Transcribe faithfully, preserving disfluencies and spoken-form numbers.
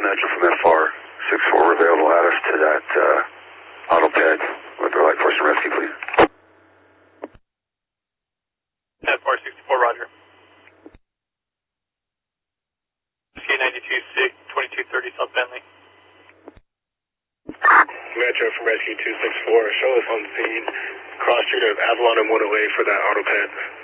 Metro from F R six four available at us to that uh, auto pad with the light force and rescue, please. F R sixty-four, roger. C ninety-two six, twenty-two thirty South Bentley. Metro from Rescue two six four, show us on scene, cross street of Avalon and one oh eight for that auto pad.